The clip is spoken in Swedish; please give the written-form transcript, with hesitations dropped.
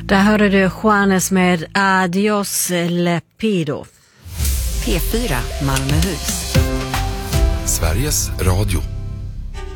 Där hörde du Juanes med Adios Lepido. P4 Malmöhus. Sveriges Radio.